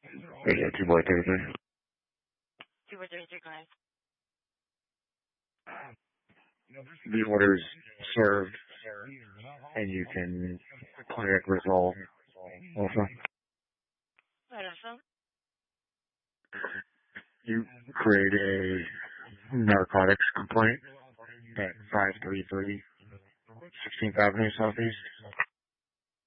Yeah, 2 by 33. 2 by 33, go ahead. The order's served, and you can click resolve also. Right, also. You create a narcotics complaint at 533 16th Avenue Southeast.